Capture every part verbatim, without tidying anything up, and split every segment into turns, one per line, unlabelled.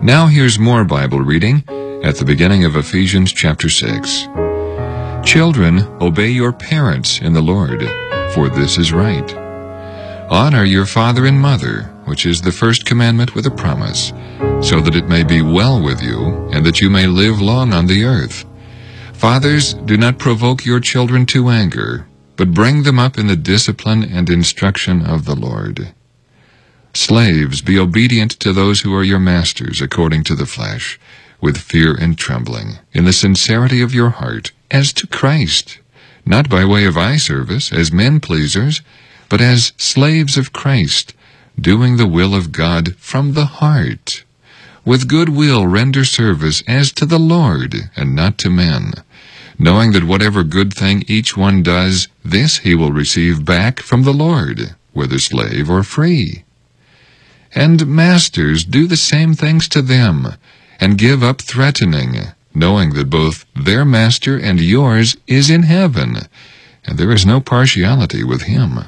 Now here's more Bible reading at the beginning of Ephesians chapter six. Children, obey your parents in the Lord, for this is right. Honor your father and mother, which is the first commandment with a promise, so that it may be well with you, and that you may live long on the earth. Fathers, do not provoke your children to anger, but bring them up in the discipline and instruction of the Lord. Slaves, be obedient to those who are your masters according to the flesh, with fear and trembling, in the sincerity of your heart, as to Christ, not by way of eye service, as men-pleasers, but as slaves of Christ, doing the will of God from the heart. With good will render service as to the Lord, and not to men, knowing that whatever good thing each one does, this he will receive back from the Lord, whether slave or free. And masters, do the same things to them, and give up threatening, knowing that both their master and yours is in heaven, and there is no partiality with him.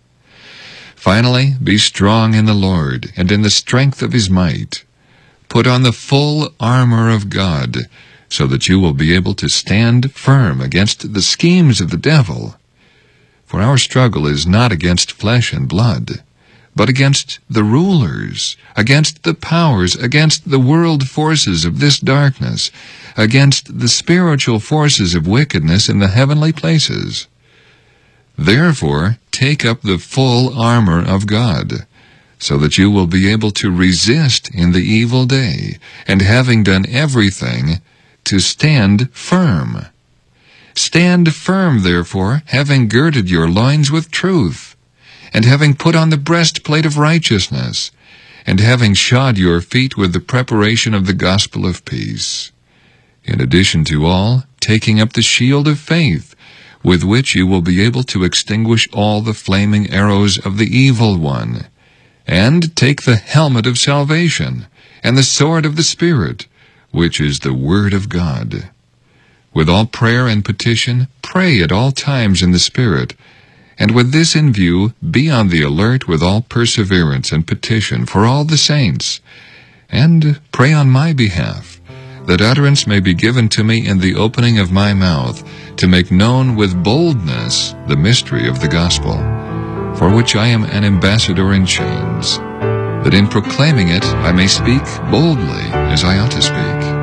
Finally, be strong in the Lord, and in the strength of his might. Put on the full armor of God, so that you will be able to stand firm against the schemes of the devil. For our struggle is not against flesh and blood, but against the rulers, against the powers, against the world forces of this darkness, against the spiritual forces of wickedness in the heavenly places. Therefore, take up the full armor of God, so that you will be able to resist in the evil day, and having done everything, to stand firm. Stand firm, therefore, having girded your loins with truth, and having put on the breastplate of righteousness, and having shod your feet with the preparation of the gospel of peace. In addition to all, taking up the shield of faith, with which you will be able to extinguish all the flaming arrows of the evil one, and take the helmet of salvation, and the sword of the Spirit, which is the Word of God. With all prayer and petition, pray at all times in the Spirit, and with this in view, be on the alert with all perseverance and petition for all the saints, and pray on my behalf, that utterance may be given to me in the opening of my mouth, to make known with boldness the mystery of the gospel, for which I am an ambassador in chains, that in proclaiming it I may speak boldly as I ought to speak.